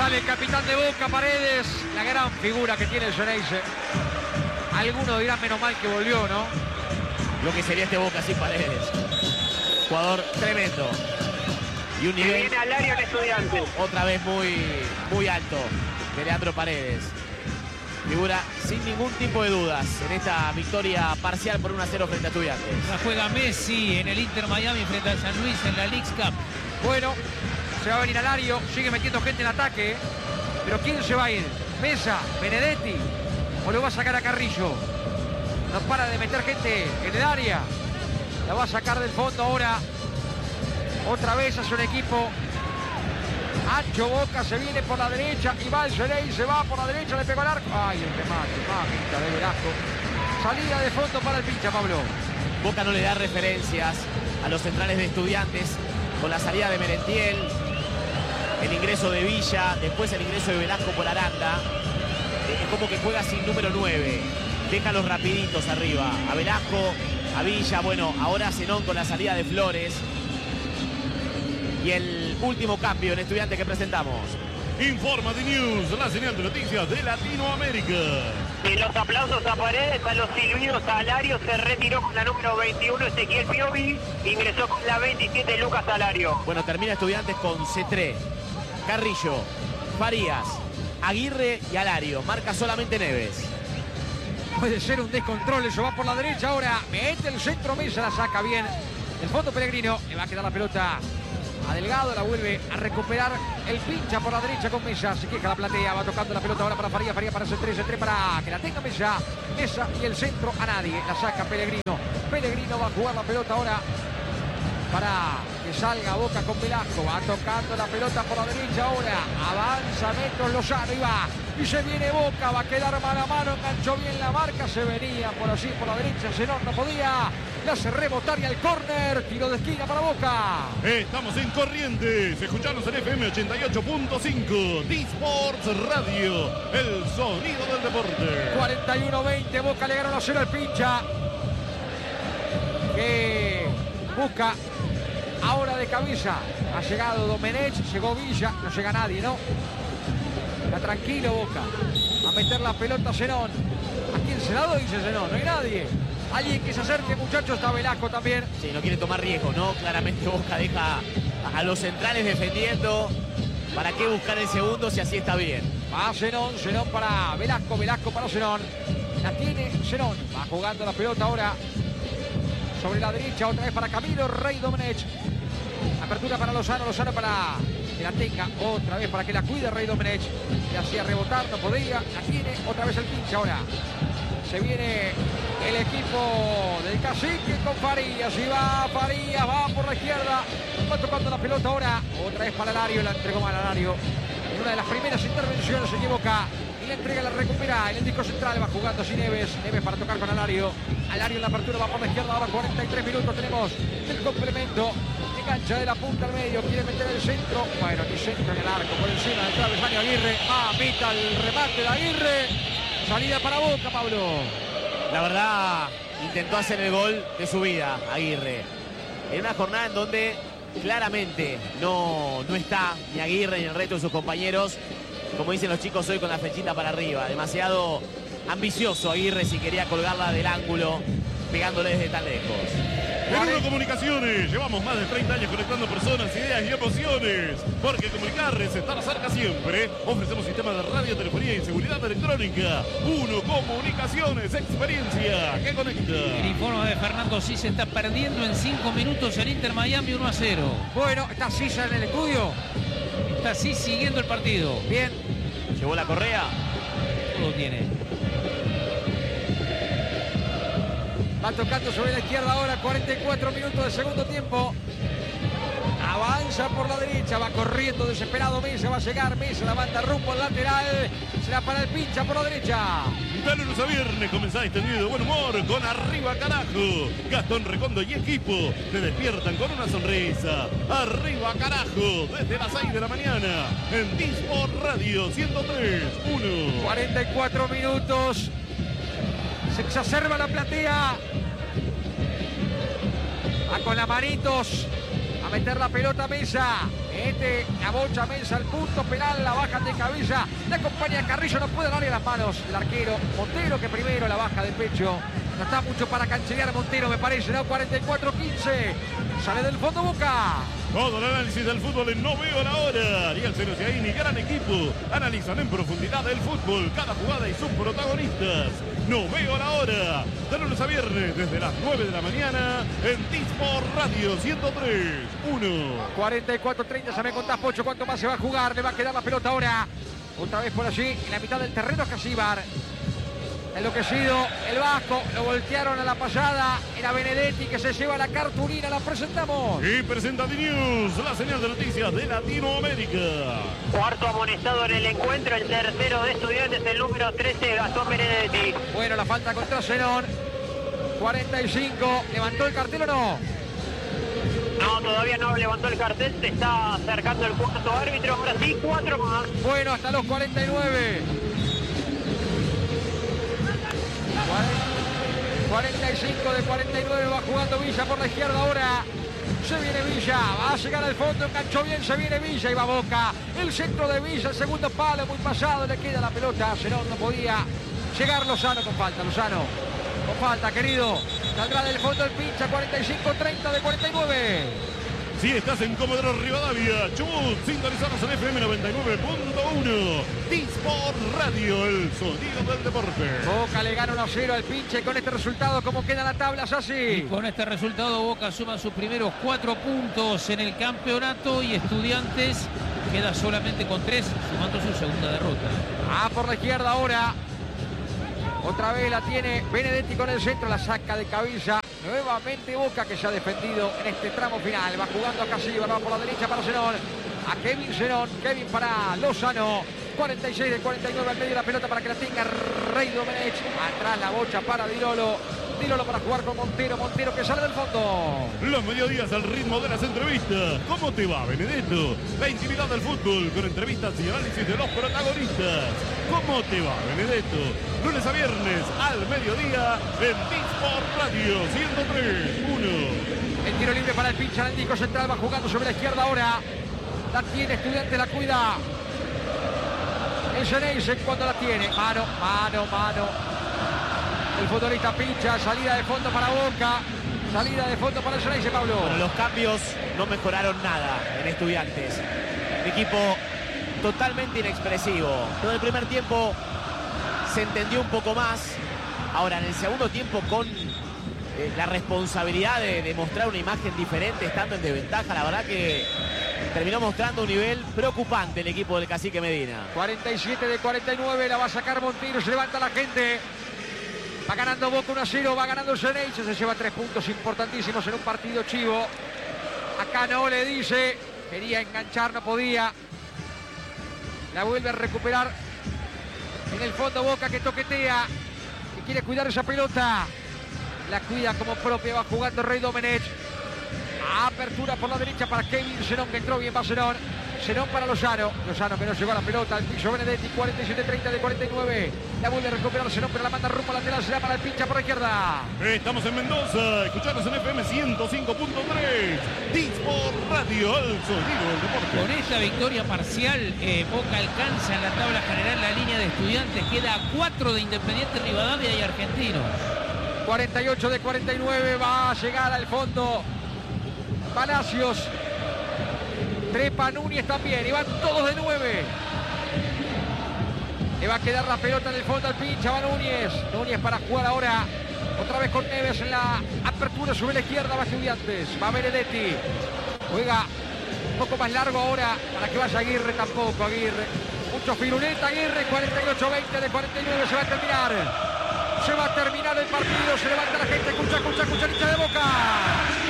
Sale el capitán de Boca, Paredes, la gran figura que tiene el Xeneize. Algunos dirán menos mal que volvió, ¿no? Lo que sería este Boca sin Paredes. Jugador tremendo. Y un nivel... viene al área en Estudiantes. Otra vez muy alto de Leandro Paredes. Figura sin ningún tipo de dudas en esta victoria parcial por 1-0 frente a Estudiantes. La juega Messi en el Inter Miami frente al San Luis en la Leagues Cup. Bueno, se va a venir Alario, sigue metiendo gente en ataque. Pero ¿quién se va a ir? ¿Mesa? ¿Benedetti? ¿O lo va a sacar a Carrillo? No para de meter gente en el área. La va a sacar del fondo ahora. Otra vez hace un equipo ancho. Boca se viene por la derecha y va el Xeneize, se va por la derecha, le pegó al arco. Ay, el remate, mamita de Velasco. Salida de fondo para el pincha, Pablo. Boca no le da referencias a los centrales de Estudiantes con la salida de Merentiel, el ingreso de Villa, después el ingreso de Velasco por Aranda. Es como que juega sin número 9. Deja los rapiditos arriba. A Velasco, a Villa, bueno, ahora Zenón con la salida de Flores. Y el último cambio en Estudiantes que presentamos. Informa The News, la señal de noticias de Latinoamérica. Y los aplausos a Paredes, a los silbidos a Alario, se retiró con la número 21 Ezequiel Piovi, ingresó con la 27 Lucas Alario. Bueno, termina Estudiantes con Cetré, Carrillo, Farías, Aguirre y Alario. Marca solamente Neves. Puede ser un descontrol, eso va por la derecha ahora. Mete el centro, Mesa, la saca bien. El fondo Pellegrino, le va a quedar la pelota a Delgado, la vuelve a recuperar el pincha por la derecha con Mesa. Se queja la platea, va tocando la pelota ahora para Farías, Farías para Cetré, Cetré para que la tenga Mesa. Mesa y el centro a nadie, la saca Pellegrino. Pellegrino va a jugar la pelota ahora para que salga Boca con Velasco. Va tocando la pelota por la derecha ahora. Avanza metros Lozano y va. Y se viene Boca, va a quedar mano a mano. Enganchó bien la marca, se venía por así, por la derecha. Zenón no podía. Le hace rebotar y al córner. Tiro de esquina para Boca. Estamos en Corrientes. Escuchanos en FM 88.5. D-Sports Radio. El sonido del deporte. 41-20. Boca le ganó la 0 al pincha. Que busca ahora de cabeza. Ha llegado Domenech, llegó Villa. No llega nadie, ¿no? Está tranquilo Boca. A meter la pelota a Zenón. ¿A quién se la doy? Dice Zenón. No hay nadie. Alguien que se acerque, muchachos. Está Velasco también. Sí, no quiere tomar riesgo, ¿no? Claramente Boca deja a los centrales defendiendo. ¿Para qué buscar el segundo si así está bien? Va Zenón, Zenón para Velasco, Velasco para Zenón. La tiene Zenón. Va jugando la pelota ahora sobre la derecha. Otra vez para Camilo Rey Domenech. Apertura para Lozano, Lozano para que la tenga otra vez, para que la cuide Rey Domenech. Le hacía rebotar, no podía. La tiene otra vez el pinche ahora. Se viene el equipo del Cacique con Farías. Y va Farías, va por la izquierda. Va tocando la pelota ahora. Otra vez para Alario, la entregó mal Alario. En una de las primeras intervenciones se equivoca. Y la entrega la recupera en el disco central. Va jugando así Neves. Neves para tocar con Alario. Alario en la apertura va por la izquierda. Ahora 43 minutos tenemos del complemento. Engancha de la punta al medio. Quiere meter el centro. Bueno, ni centro en el arco. Por encima del travesaño Aguirre. Mita el remate de Aguirre. Salida para Boca, Pablo. La verdad, intentó hacer el gol de su vida, Aguirre. En una jornada en donde claramente no está ni Aguirre ni el resto de sus compañeros. Como dicen los chicos hoy, con la flechita para arriba. Demasiado ambicioso Aguirre si quería colgarla del ángulo, pegándole desde tan lejos. En Comunicaciones, llevamos más de 30 años conectando personas, ideas y emociones. Porque comunicarles está cerca siempre. Ofrecemos sistemas de radio, telefonía y seguridad electrónica. Uno Comunicaciones, experiencia que conecta. El informe de Fernando Sisa está perdiendo en 5 minutos el Inter Miami 1-0. Bueno, está Sisa en el estudio. Está así siguiendo el partido. Bien. Llevó la correa. Todo tiene. Va tocando sobre la izquierda ahora, 44 minutos de segundo tiempo. Avanza por la derecha, va corriendo desesperado Mesa, va a llegar Mesa, la manda rumbo al lateral. Será para el pincha por la derecha. De lunes a viernes comenzáis tendido de buen humor con Arriba Carajo. Gastón Recondo y equipo te despiertan con una sonrisa. Arriba Carajo, desde las 6 de la mañana en D-Sport Radio 103.1. 44 minutos. Se exacerba la platea. Va con las manitos a meter la pelota Mesa. La bocha Mesa al punto penal, la bajan de cabeza. La acompaña Carrillo, no puede darle las manos el arquero. Montero que primero la baja de pecho. No está mucho para cancherear Montero, me parece, ¿no? 44-15. Sale del fondo Boca. Todo el análisis del fútbol en No Veo la Hora. Ariel Senosiaini, gran equipo. Analizan en profundidad el fútbol, cada jugada y sus protagonistas. No Veo la Hora. De lunes a viernes desde las 9 de la mañana en T-Sport Radio 103.1. 44-30, ya me contás, Pocho, cuánto más se va a jugar. Le va a quedar la pelota ahora. Otra vez por allí, en la mitad del terreno, Casíbar. Enloquecido el Vasco, lo voltearon a la pasada. Era Benedetti que se lleva la cartulina, la presentamos. Y presenta D-News, la señal de noticias de Latinoamérica. Cuarto amonestado en el encuentro, el tercero de Estudiantes, el número 13, Gastón Benedetti. Bueno, la falta contra Zenón. 45, ¿levantó el cartel o no? No, todavía no levantó el cartel, se está acercando el cuarto árbitro, ahora sí, 4 más. Bueno, hasta los 49. 45 de 49 va jugando Villa por la izquierda ahora. Se viene Villa, va a llegar al fondo, enganchó bien, se viene Villa y va Boca. El centro de Villa, el segundo palo, muy pasado, le queda la pelota. Zenón no podía llegar. Lozano con falta, Lozano con falta, querido. Saldrá del fondo el pincha, 45-30 de 49. Si estás en Comodoro Rivadavia, Chubut, sintonizados en FM 99.1. T-Sport Radio, el sonido del deporte. Boca le gana 1-0 al pinche. Con este resultado, ¿cómo queda la tabla, Sassi? Y con este resultado Boca suma sus primeros 4 puntos en el campeonato y Estudiantes queda solamente con 3, sumando su segunda derrota. Por la izquierda ahora. Otra vez la tiene Benedetti con el centro, la saca de cabeza. Nuevamente Boca que se ha defendido en este tramo final. Va jugando a Casíbar, va por la derecha para Zenón. A Kevin Zenón, Kevin para Lozano. 46 de 49 al medio de la pelota para que la tenga Rey Domenech. Atrás la bocha para Dilolo. Dilolo para jugar con Montero. Montero que sale del fondo. Los mediodías al ritmo de las entrevistas. ¿Cómo te va, Benedetto? La intimidad del fútbol con entrevistas y análisis de los protagonistas. ¿Cómo te va, Benedetto? Lunes a viernes al mediodía en T-Sport Radio 103.1. El tiro libre para el pincha en el disco central. Va jugando sobre la izquierda ahora. La tiene Estudiante, la cuida. El Geneise cuando la tiene. Mano. El futbolista pincha, salida de fondo para Boca. Salida de fondo para el Geneise, Pablo. Bueno, los cambios no mejoraron nada en Estudiantes. Un equipo totalmente inexpresivo. Todo el primer tiempo se entendió un poco más. Ahora, en el segundo tiempo, con la responsabilidad de mostrar una imagen diferente, estando en desventaja, la verdad que terminó mostrando un nivel preocupante el equipo del Cacique Medina. 47 de 49, la va a sacar Montero, se levanta la gente. Va ganando Boca 1-0, va ganando el Geneise, se lleva 3 puntos importantísimos en un partido chivo. Acá no le dice, quería enganchar, no podía. La vuelve a recuperar en el fondo Boca que toquetea, que quiere cuidar esa pelota. La cuida como propia, va jugando Rey Domenech. Apertura por la derecha para Kevin Zenón, que entró bien, va Zenón. Zenón para Lozano. Lozano que no llegó a la pelota. El piso Benedetti, 47-30 de 49. La vuelve a recuperar Zenón, pero la manda rumbo lateral. Será para el pincha por la izquierda. Estamos en Mendoza. Escuchanos en FM 105.3. T-Sport Radio, el sonido del deporte. Con esta victoria parcial, Boca alcanza en la tabla general la línea de Estudiantes. Queda a 4 de Independiente Rivadavia y Argentinos. 48 de 49. Va a llegar al fondo Palacios. Trepa Núñez también. Y van todos de 9. Le va a quedar la pelota en el fondo al pincha. Va Núñez. Núñez para jugar ahora. Otra vez con Neves en la apertura sobre la izquierda. Va Estudiantes. Va Benedetti. Juega un poco más largo ahora para que vaya Aguirre. Tampoco Aguirre. Mucho firuleta Aguirre. 48-20 de 49. Se va a terminar. Se va a terminar el partido. Se levanta la gente. Escucha, hincha de Boca.